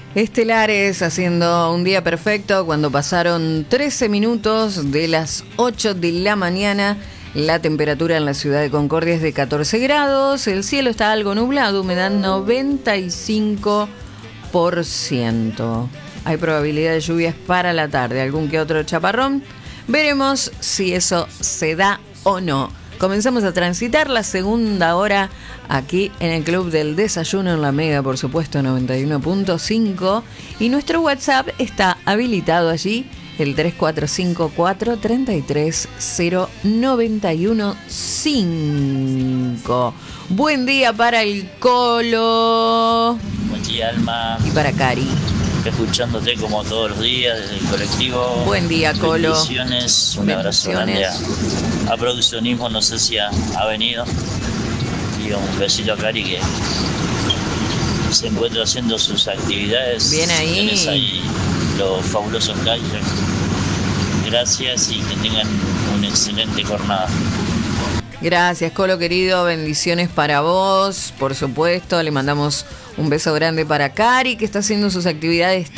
Estelares haciendo un día perfecto cuando pasaron 13 minutos de las 8 de la mañana. La temperatura en la ciudad de Concordia es de 14 grados. El cielo está algo nublado, humedad 95%. Hay probabilidad de lluvias para la tarde, algún que otro chaparrón. Veremos si eso se da o no. Comenzamos a transitar la segunda hora aquí en el Club del Desayuno en la Mega, por supuesto, 91.5. Y nuestro WhatsApp está habilitado allí, el 3454-33091-5. Buen día para el Colo. Buen día, Alma. Y para Cari. Escuchándote como todos los días desde el colectivo. Buen día, Colo. Bendiciones, un abrazo grande a Produccionismo, no sé si ha venido. Y un besito a Cari que se encuentra haciendo sus actividades. Bien ahí. Tienes ahí los fabulosos Cari. Gracias y que tengan una excelente jornada. Gracias, Colo querido, bendiciones para vos, por supuesto. Le mandamos un beso grande para Cari, que está haciendo sus actividades